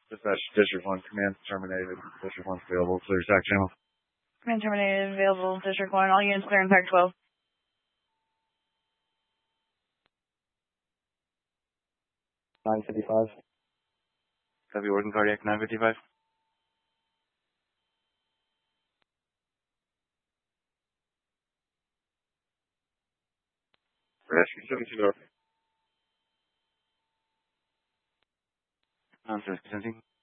Dispatch District 1, command terminated. District 1 available. Clear TAC channel. Command terminated, available, District 1. All units clear in TAC 12. 955. Copy, working cardiac 955. Rescue 72. Answer, presenting.